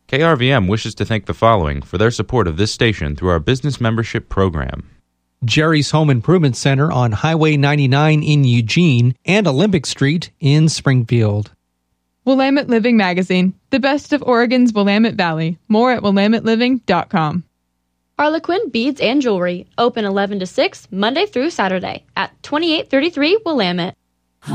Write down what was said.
KRVM wishes to thank the following for their support of this station through our business membership program. Jerry's Home Improvement Center on Highway 99 in Eugene and Olympic Street in Springfield. Willamette Living Magazine, the best of Oregon's Willamette Valley. More at willametteliving.com. Harlequin Beads and Jewelry, open 11 to 6, Monday through Saturday at 2833 Willamette.